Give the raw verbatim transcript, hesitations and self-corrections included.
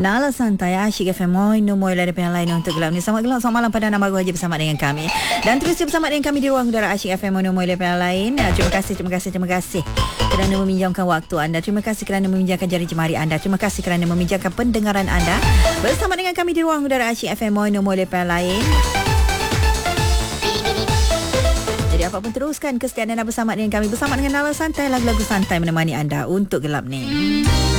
Nala santai asyik F M Moi no moi ada pihak lain untuk gelap ni. Selamat gelap, selamat malam pada nama baru aja bersama dengan kami. Dan terus bersama dengan kami di ruang udara asyik F M Moi no moi ada pihak lain. Terima kasih, terima kasih, terima kasih kerana meminjamkan waktu anda. Terima kasih kerana meminjamkan jari jemari anda. Terima kasih kerana meminjamkan pendengaran anda bersama dengan kami di ruang udara asyik F M Moi no moi ada pihak lain. Jadi apapun teruskan kesetiaan anda bersama dengan kami, bersama dengan Nala santai, lagu-lagu santai menemani anda untuk gelap ni.